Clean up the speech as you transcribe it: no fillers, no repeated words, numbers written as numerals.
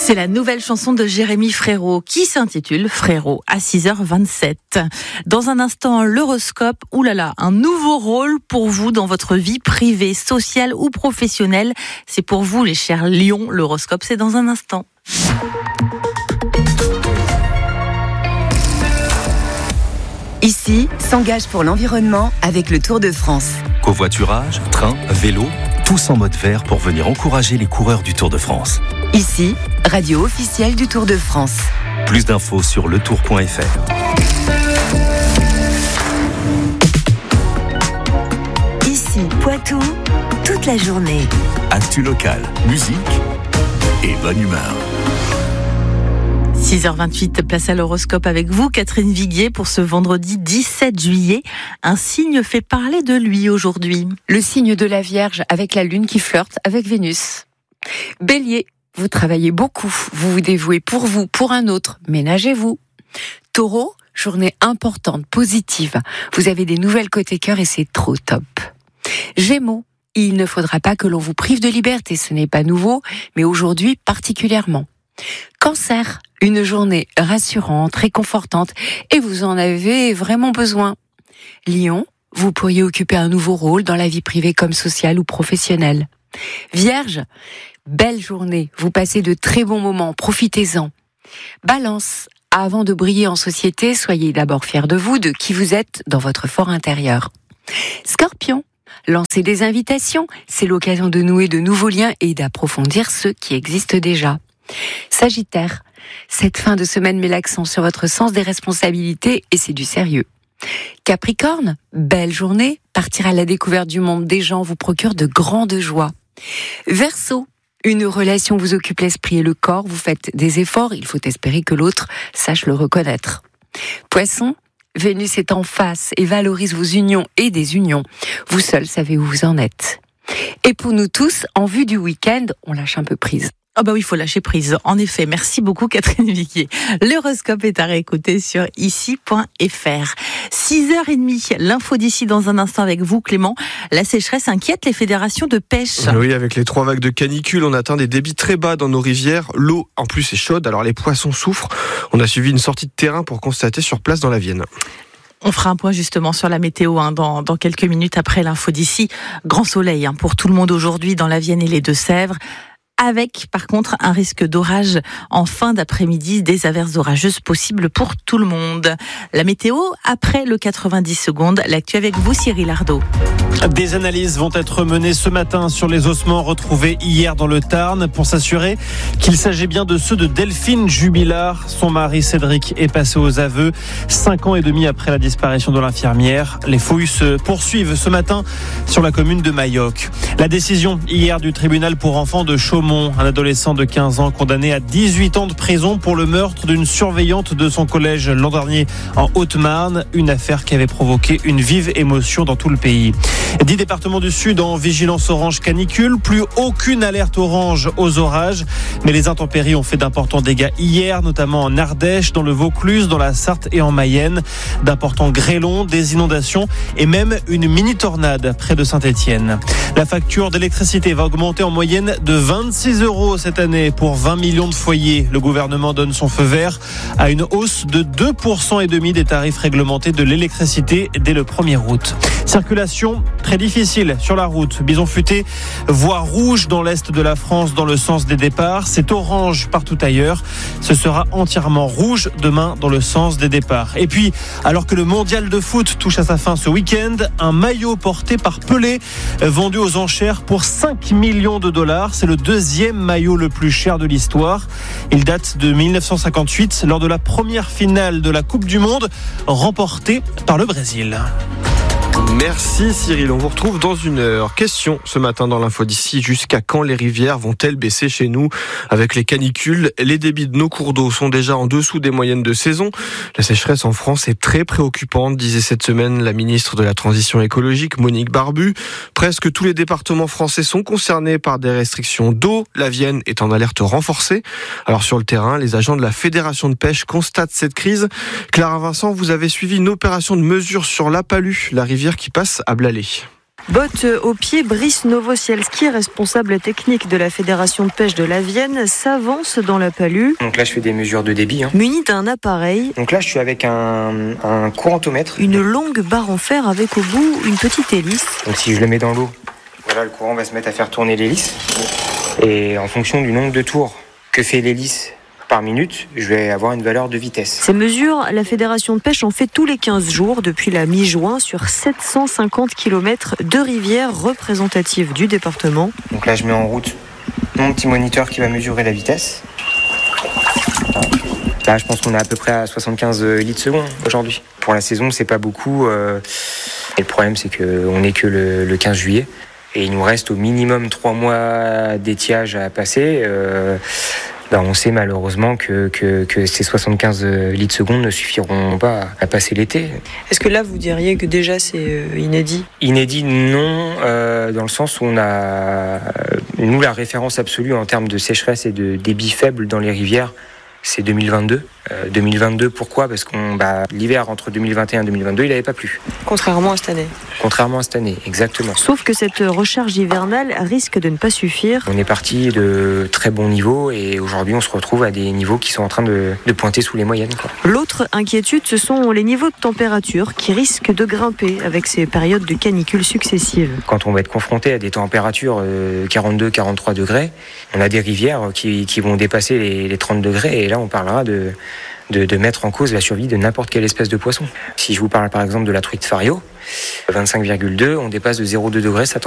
C'est la nouvelle chanson de Jérémy Frérot qui s'intitule Frérot à 6h27. Dans un instant, l'horoscope. Oulala, un nouveau rôle pour vous dans votre vie privée, sociale ou professionnelle. C'est pour vous les chers lions. L'horoscope, c'est dans un instant. Ici, s'engage pour l'environnement avec le Tour de France. Covoiturage, train, vélo, tous en mode vert pour venir encourager les coureurs du Tour de France. Ici, radio officielle du Tour de France. Plus d'infos sur letour.fr. Ici, Poitou, toute la journée. Actu locale, musique et bonne humeur. 6h28, place à l'horoscope avec vous, Catherine Viguier, pour ce vendredi 17 juillet. Un signe fait parler de lui aujourd'hui. Le signe de la Vierge avec la Lune qui flirte avec Vénus. Bélier, vous travaillez beaucoup, vous vous dévouez pour vous, pour un autre, ménagez-vous. Taureau, journée importante, positive. Vous avez des nouvelles côté cœur et c'est trop top. Gémeaux, il ne faudra pas que l'on vous prive de liberté, ce n'est pas nouveau, mais aujourd'hui particulièrement. Cancer, une journée rassurante, réconfortante et vous en avez vraiment besoin. Lion, vous pourriez occuper un nouveau rôle dans la vie privée comme sociale ou professionnelle. Vierge, belle journée, vous passez de très bons moments, profitez-en. Balance, avant de briller en société, soyez d'abord fiers de vous, de qui vous êtes dans votre fort intérieur. Scorpion, lancez des invitations, c'est l'occasion de nouer de nouveaux liens et d'approfondir ceux qui existent déjà. Sagittaire, cette fin de semaine met l'accent sur votre sens des responsabilités et c'est du sérieux. Capricorne, belle journée, partir à la découverte du monde des gens vous procure de grandes joies. Verseau, une relation vous occupe l'esprit et le corps, vous faites des efforts, il faut espérer que l'autre sache le reconnaître. Poisson, Vénus est en face et valorise vos unions et désunions. Vous seul savez où vous en êtes. Et pour nous tous, en vue du week-end, on lâche un peu prise. Ah bah oui, il faut lâcher prise. En effet, merci beaucoup Catherine Viguier. L'horoscope est à réécouter sur ici.fr. 6h30, l'info d'ici dans un instant avec vous Clément. La sécheresse inquiète les fédérations de pêche. Oui, avec les 3 vagues de canicule, on atteint des débits très bas dans nos rivières. L'eau, en plus, est chaude, alors les poissons souffrent. On a suivi une sortie de terrain pour constater sur place dans la Vienne. On fera un point justement sur la météo dans quelques minutes après l'info d'ici. Grand soleil pour tout le monde aujourd'hui dans la Vienne et les Deux-Sèvres. Avec, par contre, un risque d'orage en fin d'après-midi, des averses orageuses possibles pour tout le monde. La météo, après le 90 secondes, l'actu avec vous, Cyril Ardo. Des analyses vont être menées ce matin sur les ossements retrouvés hier dans le Tarn pour s'assurer qu'il s'agit bien de ceux de Delphine Jubilard. Son mari Cédric est passé aux aveux 5 ans et demi après la disparition de l'infirmière. Les fouilles se poursuivent ce matin sur la commune de Mayoc. La décision hier du tribunal pour enfants de Chaumont, un adolescent de 15 ans condamné à 18 ans de prison pour le meurtre d'une surveillante de son collège l'an dernier en Haute-Marne, une affaire qui avait provoqué une vive émotion dans tout le pays. 10 départements du Sud en vigilance orange canicule, plus aucune alerte orange aux orages, mais les intempéries ont fait d'importants dégâts hier, notamment en Ardèche, dans le Vaucluse, dans la Sarthe et en Mayenne, d'importants grêlons, des inondations et même une mini-tornade près de Saint-Étienne. La facture d'électricité va augmenter en moyenne de 26 € cette année pour 20 millions de foyers. Le gouvernement donne son feu vert à une hausse de 2,5% des tarifs réglementés de l'électricité dès le 1er août. Circulation très difficile sur la route. Bison Futé, voie rouge dans l'est de la France dans le sens des départs. C'est orange partout ailleurs. Ce sera entièrement rouge demain dans le sens des départs. Et puis, alors que le mondial de foot touche à sa fin ce week-end, un maillot porté par Pelé vendu aux enchères pour 5 millions de dollars. C'est le deuxième maillot le plus cher de l'histoire. Il date de 1958 lors de la première finale de la Coupe du Monde remportée par le Brésil. Merci Cyril, on vous retrouve dans une heure. Question ce matin dans l'info d'ici, jusqu'à quand les rivières vont-elles baisser chez nous avec les canicules? Les débits de nos cours d'eau sont déjà en dessous des moyennes de saison. La sécheresse en France est très préoccupante, disait cette semaine la ministre de la Transition écologique, Monique Barbu. Presque tous les départements français sont concernés par des restrictions d'eau. La Vienne est en alerte renforcée. Alors sur le terrain, les agents de la Fédération de pêche constatent cette crise. Clara Vincent, vous avez suivi une opération de mesure sur la Palue, la rivière qui passe à Blalais. Bottes aux pieds, Brice Novosielski, responsable technique de la Fédération de pêche de la Vienne, s'avance dans la palue. Donc là, je fais des mesures de débit. Muni d'un appareil. Donc là, je suis avec un courantomètre. Une longue barre en fer avec au bout une petite hélice. Donc si je le mets dans l'eau, voilà, le courant va se mettre à faire tourner l'hélice. Et en fonction du nombre de tours que fait l'hélice par minute, je vais avoir une valeur de vitesse. Ces mesures, la Fédération de pêche en fait tous les 15 jours depuis la mi-juin sur 750 km de rivières représentatives du département. Donc là, je mets en route mon petit moniteur qui va mesurer la vitesse. Là, je pense qu'on est à peu près à 75 litres secondes aujourd'hui. Pour la saison, c'est pas beaucoup. Et le problème, c'est qu'on n'est que le 15 juillet. Et il nous reste au minimum 3 mois d'étiage à passer. On sait malheureusement que ces 75 litres secondes ne suffiront pas à passer l'été. Est-ce que là, vous diriez que déjà c'est inédit ? Inédit, non, dans le sens où on a, nous, la référence absolue en termes de sécheresse et de débit faible dans les rivières, c'est 2022. 2022, pourquoi ? Parce que l'hiver entre 2021 et 2022, il n'avait pas plu. Contrairement à cette année. Contrairement à cette année, exactement. Sauf que cette recharge hivernale risque de ne pas suffire. On est parti de très bons niveaux et aujourd'hui on se retrouve à des niveaux qui sont en train de pointer sous les moyennes. L'autre inquiétude, ce sont les niveaux de température qui risquent de grimper avec ces périodes de canicule successives. Quand on va être confronté à des températures 42-43 degrés, on a des rivières qui vont dépasser les 30 degrés et là on parlera de mettre en cause la survie de n'importe quelle espèce de poisson. Si je vous parle par exemple de la truite fario, 25,2, on dépasse de 0,2 degrés, ça